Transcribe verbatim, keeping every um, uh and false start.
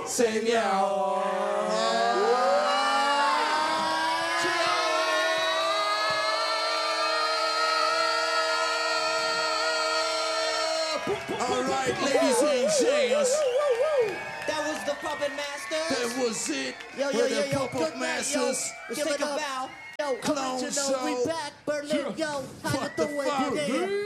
Señor. All right, ladies and gents. That was the Puppet Master. That was it. Yo, yo, With yo, the yo, Puppet good night, yo. Masters. Let's Give take it a up. bow. Yo, Clone original, show. we back, Berlin, yo, how you What the doing fuck? today?